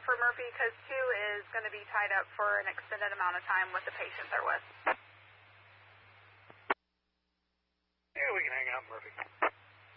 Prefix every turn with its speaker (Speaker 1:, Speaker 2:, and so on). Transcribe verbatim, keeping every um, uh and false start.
Speaker 1: for Murphy because two is going to be tied up for an extended amount of time with the patient they're with.
Speaker 2: Yeah, we can hang out, Murphy.